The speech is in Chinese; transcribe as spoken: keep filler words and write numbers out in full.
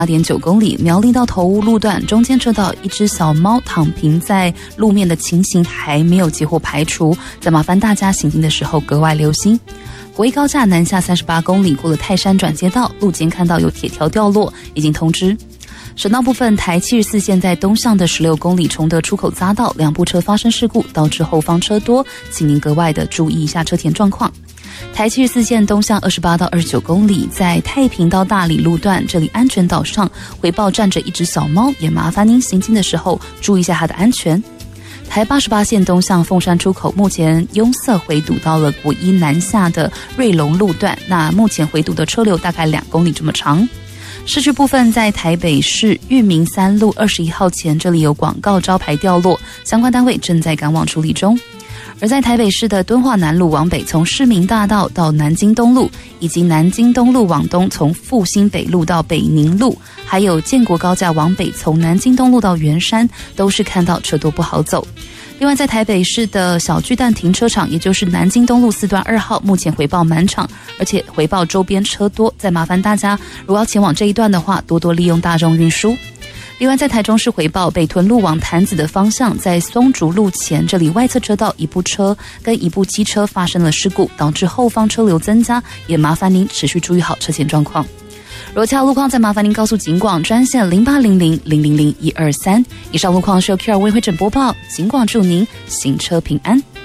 八点九公里，苗栗到头屋路段中间车道一只小猫躺平在路面的情形还没有结果排除，再麻烦大家行进的时候格外留心。国一高架南下三十八公里，过了泰山转接道，路肩看到有铁条掉落，已经通知。省道部分，台七十四线在东向的十六公里崇德出口匝道，两部车发生事故，导致后方车多，请您格外的注意一下车田状况。台七十四线东向二十八到二十九公里，在太平到大理路段，这里安全岛上回报站着一只小猫，也麻烦您行进的时候注意一下它的安全。台八十八线东向凤山出口，目前拥塞回堵到了国一南下的瑞隆路段，那目前回堵的车流大概两公里这么长。市区部分，在台北市裕民三路二十一号前，这里有广告招牌掉落，相关单位正在赶往处理中。而在台北市的敦化南路往北，从市民大道到南京东路，以及南京东路往东从复兴北路到北宁路，还有建国高架往北从南京东路到圆山，都是看到车多不好走。另外，在台北市的小巨蛋停车场，也就是南京东路四段二号，目前回报满场，而且回报周边车多，再麻烦大家如果要前往这一段的话，多多利用大众运输。另外，在台中市回报北屯路往潭子的方向，在松竹路前，这里外侧车道一部车跟一部机车发生了事故，导致后方车流增加，也麻烦您持续注意好车前状况。如果其他路况，再麻烦您告诉警广专线零八零零零零零一二三。以上路况是由 Q R 微会诊播报，警广祝您行车平安。